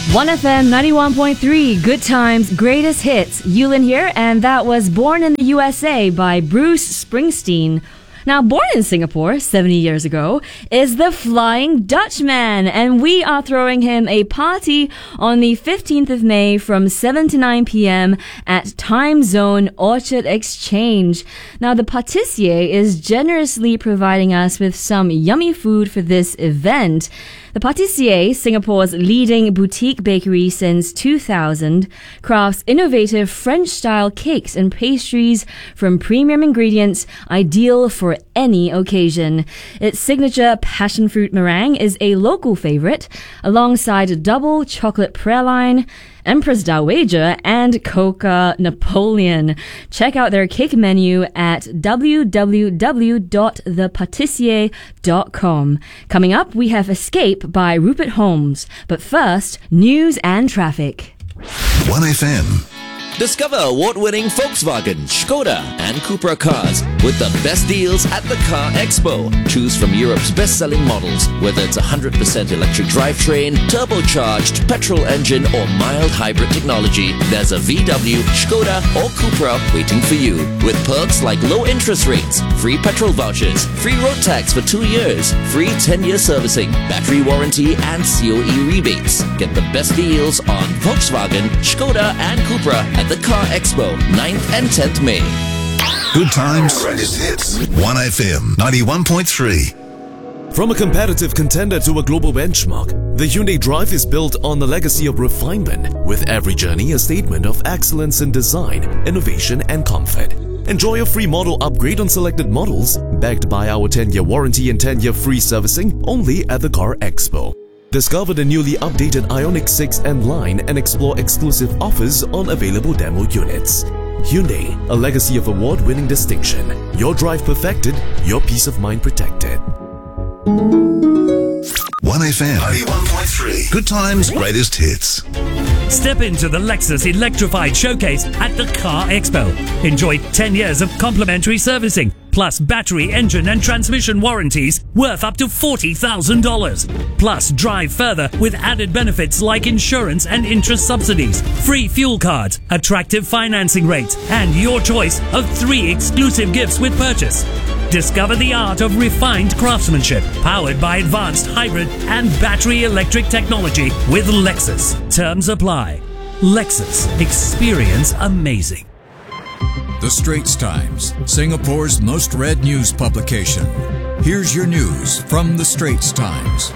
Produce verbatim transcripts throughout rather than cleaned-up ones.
one F M ninety-one point three, Good Times, Greatest Hits. Yulin here, and that was Born in the U S A by Bruce Springsteen. Now, born in Singapore seventy years ago is the Flying Dutchman, and we are throwing him a party on the fifteenth of May from seven to nine p.m. at Time Zone Orchard Exchange. Now, the pâtissier is generously providing us with some yummy food for this event. The Pâtissier, Singapore's leading boutique bakery since two thousand, crafts innovative French-style cakes and pastries from premium ingredients ideal for any occasion. Its signature passion fruit meringue is a local favorite, alongside a double chocolate praline, Empress Dowager, and Coca Napoleon. Check out their cake menu at w w w dot the patissier dot com. Coming up, we have Escape by Rupert Holmes. But first, news and traffic. one F M. Discover award-winning Volkswagen, Skoda, and Cupra cars with the best deals at the Car Expo. Choose from Europe's best-selling models, whether it's one hundred percent electric drivetrain, turbocharged, petrol engine, or mild hybrid technology. There's a V W, Skoda, or Cupra waiting for you. With perks like low interest rates, free petrol vouchers, free road tax for two years, free ten-year servicing, battery warranty, and C O E rebates. Get the best deals on Volkswagen, Skoda, and Cupra at the Car Expo, ninth and tenth May. Good Times, Greatest Hits. one F M ninety-one point three. From a competitive contender to a global benchmark, the Hyundai Drive is built on the legacy of refinement, with every journey a statement of excellence in design, innovation, and comfort. Enjoy a free model upgrade on selected models, backed by our ten-year warranty and ten-year free servicing, only at the Car Expo. Discover the newly updated Ioniq six N line and explore exclusive offers on available demo units. Hyundai, a legacy of award-winning distinction. Your drive perfected, your peace of mind protected. one F M ninety-one point three. Good Times, Greatest Hits. Step into the Lexus Electrified Showcase at the Car Expo. Enjoy ten years of complimentary servicing, plus battery, engine and transmission warranties worth up to forty thousand dollars. Plus, drive further with added benefits like insurance and interest subsidies, free fuel cards, attractive financing rates, and your choice of three exclusive gifts with purchase. Discover the art of refined craftsmanship, powered by advanced hybrid and battery electric technology with Lexus. Terms apply. Lexus. Experience amazing. The Straits Times, Singapore's most read news publication. Here's your news from The Straits Times.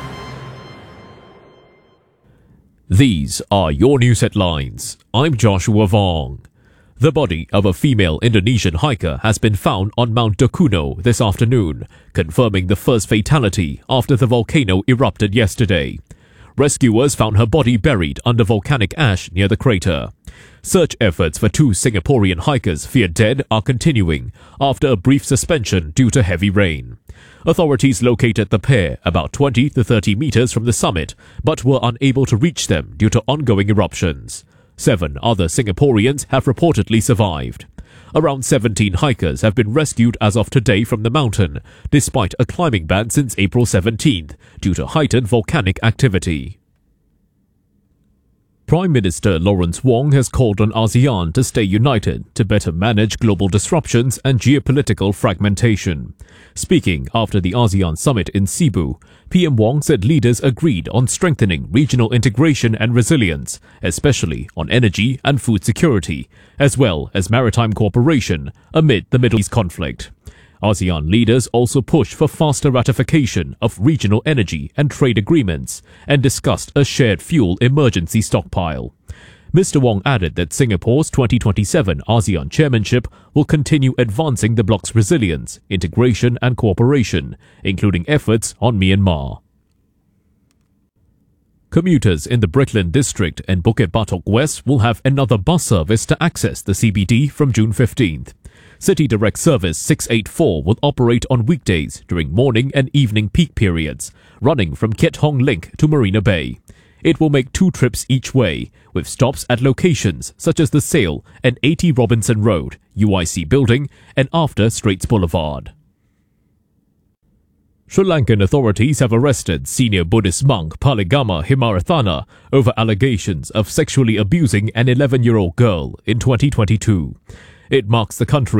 These are your news headlines. I'm Joshua Vong. The body of a female Indonesian hiker has been found on Mount Dukuno this afternoon, confirming the first fatality after the volcano erupted yesterday. Rescuers found her body buried under volcanic ash near the crater. Search efforts for two Singaporean hikers feared dead are continuing after a brief suspension due to heavy rain. Authorities located the pair about twenty to thirty meters from the summit, but were unable to reach them due to ongoing eruptions. Seven other Singaporeans have reportedly survived. Around seventeen hikers have been rescued as of today from the mountain, despite a climbing ban since April seventeenth, due to heightened volcanic activity. Prime Minister Lawrence Wong has called on ASEAN to stay united to better manage global disruptions and geopolitical fragmentation. Speaking after the ASEAN summit in Cebu, P M Wong said leaders agreed on strengthening regional integration and resilience, especially on energy and food security, as well as maritime cooperation amid the Middle East conflict. ASEAN leaders also pushed for faster ratification of regional energy and trade agreements and discussed a shared fuel emergency stockpile. Mister Wong added that Singapore's twenty twenty-seven ASEAN chairmanship will continue advancing the bloc's resilience, integration and cooperation, including efforts on Myanmar. Commuters in the Brickland district and Bukit Batok West will have another bus service to access the C B D from June fifteenth. City Direct Service six eighty-four will operate on weekdays during morning and evening peak periods, running from Keat Hong Link to Marina Bay. It will make two trips each way, with stops at locations such as the Sale and eighty Robinson Road, U I C Building, and after Straits Boulevard. Sri Lankan authorities have arrested senior Buddhist monk Paligama Himarathana over allegations of sexually abusing an eleven-year-old girl in twenty twenty-two. It marks the country